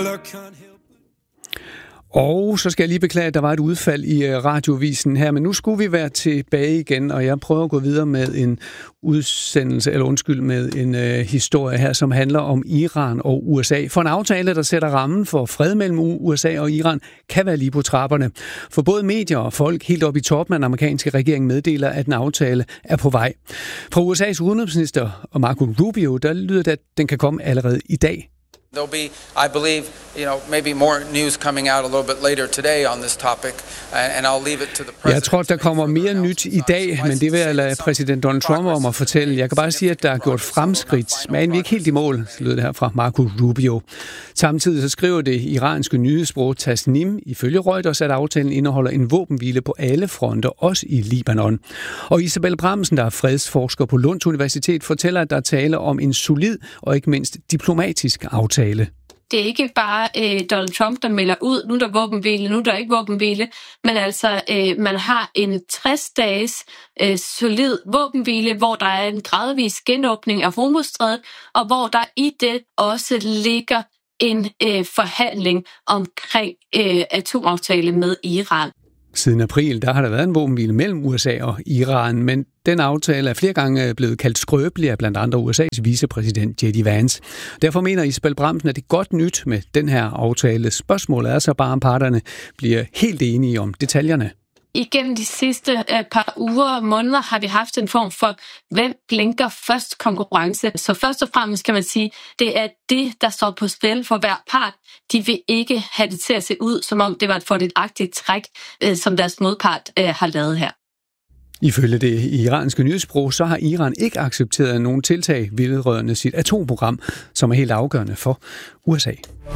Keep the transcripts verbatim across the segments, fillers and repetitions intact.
Og så skal jeg lige beklage, at der var et udfald i radiovisen her, men nu skulle vi være tilbage igen, og jeg prøver at gå videre med en udsendelse, eller undskyld, med en øh, historie her, som handler om Iran og U S A. For en aftale, der sætter rammen for fred mellem U S A og Iran, kan være lige på trapperne. For både medier og folk helt op i toppen af den amerikanske regering meddeler, at en aftale er på vej. Fra U S A's udenrigsminister Marco Rubio, der lyder det, at den kan komme allerede i dag. There'll be, I believe, you know, maybe more news coming out a little bit later today on this topic, and I'll leave it to the president. Jeg tror, der kommer mere nyt i dag, men det vil jeg lade præsident Donald Trump om at fortælle. Jeg kan bare sige, at der er gjort fremskridt, men vi er ikke helt i mål, lød det her fra Marco Rubio. Samtidig så skriver det iranske nyhedsbureau Tasnim ifølge Reuters, at aftalen indeholder en våbenhvile på alle fronter, også i Libanon. Og Isabel Bramsen, der er fredsforsker på Lunds Universitet, fortæller, at der taler om en solid og ikke mindst diplomatisk aftale. Det er ikke bare øh, Donald Trump, der melder ud, nu er der våbenhvile, nu er der ikke våbenhvile, men altså øh, man har en tres-dages øh, solid våbenhvile, hvor der er en gradvis genåbning af Hormuzstrædet, og hvor der i det også ligger en øh, forhandling omkring øh, atomaftale med Iran. Siden april, der har der været en våbenhvile mellem U S A og Iran, men den aftale er flere gange blevet kaldt skrøbelig af blandt andre U S A's vicepræsident J D Vance. Derfor mener Isabel Bramsen, at det er godt nyt med den her aftale. Spørgsmålet er så bare, om parterne bliver helt enige om detaljerne. Igennem de sidste uh, par uger og måneder har vi haft en form for, hvem blinker først konkurrence. Så først og fremmest kan man sige, det er det, der står på spil for hver part. De vil ikke have det til at se ud, som om det var et fordelagtigt træk, uh, som deres modpart uh, har lavet her. Ifølge det iranske nyhedsbureau, så har Iran ikke accepteret nogen tiltag vedrørende sit atomprogram, som er helt afgørende for U S A.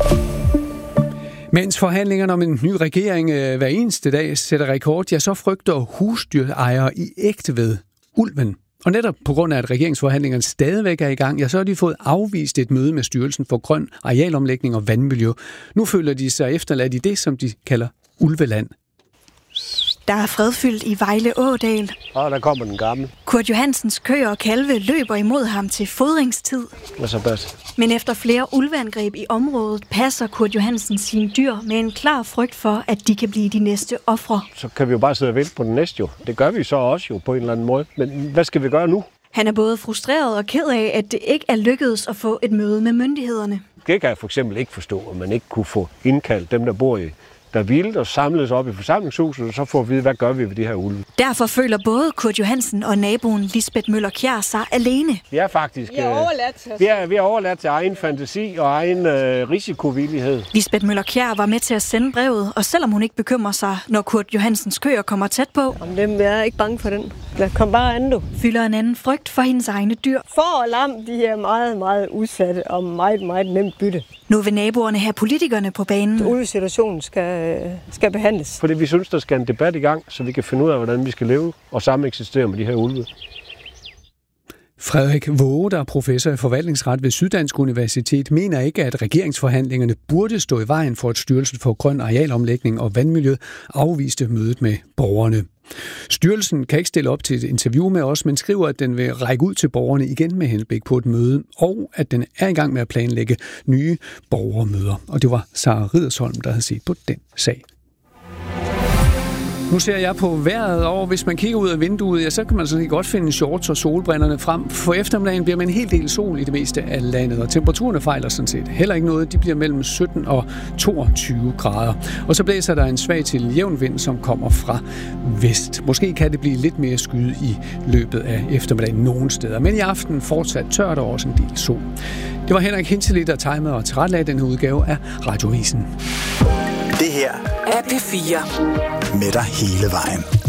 Mens forhandlingerne om en ny regering øh, hver eneste dag sætter rekord, ja, så frygter husdyrejere i Ægtved ulven. Og netop på grund af, at regeringsforhandlingerne stadigvæk er i gang, ja, så har de fået afvist et møde med Styrelsen for Grøn Arealomlægning og Vandmiljø. Nu føler de sig efterladt i det, som de kalder ulveland. Der er fredfyldt i Vejle Ådal. Og der kommer den gamle. Kurt Johansens køer og kalve løber imod ham til fodringstid. Hvad så, Bas? Men efter flere ulveangreb i området, passer Kurt Johansen sine dyr med en klar frygt for, at de kan blive de næste ofre. Så kan vi jo bare sidde og vente på den næste jo. Det gør vi så også jo på en eller anden måde. Men hvad skal vi gøre nu? Han er både frustreret og ked af, at det ikke er lykkedes at få et møde med myndighederne. Det kan jeg for eksempel ikke forstå, at man ikke kunne få indkaldt dem, der bor i der vildt og samles op i forsamlingshuset, og så får vi at vide, hvad gør vi ved de her ulve. Derfor føler både Kurt Johansen og naboen Lisbeth Møller-Kjær sig alene. Vi er faktisk vi er overladt til, vi er, vi er overladt til egen fantasi og egen øh, risikovillighed. Lisbeth Møller-Kjær var med til at sende brevet, og selvom hun ikke bekymrer sig, når Kurt Johansens køer kommer tæt på, om dem er ikke bange for den. Lad kom bare an, du. Fylder en anden frygt for hendes egne dyr. For og lam, de er meget, meget udsatte og meget, meget nemt bytte. Nu vil naboerne have politikerne på banen. Ulvesituationen skal, skal behandles. Fordi vi synes, der skal en debat i gang, så vi kan finde ud af, hvordan vi skal leve og sammen eksistere med de her ulve. Frederik Våge, der er professor i forvaltningsret ved Syddansk Universitet, mener ikke, at regeringsforhandlingerne burde stå i vejen for, at Styrelsen for Grøn Arealomlægning og Vandmiljø afviste mødet med borgerne. Styrelsen kan ikke stille op til et interview med os, men skriver, at den vil række ud til borgerne igen med henblik på et møde, og at den er i gang med at planlægge nye borgermøder. Og det var Sara Riddersholm, der havde set på den sag. Nu ser jeg på vejret, og hvis man kigger ud af vinduet, ja, så kan man sådan godt finde shorts og solbrillerne frem. For eftermiddagen bliver man en hel del sol i det meste af landet, og temperaturerne fejler sådan set heller ikke noget. De bliver mellem sytten og toogtyve grader. Og så blæser der en svag til jævn vind, som kommer fra vest. Måske kan det blive lidt mere skyde i løbet af eftermiddagen nogle steder, men i aften fortsat tørt og også en del sol. Det var Henrik Hintzeli, der timede og tilrettelagde den her udgave af Radioavisen. Det her er P fire. Med dig hele vejen.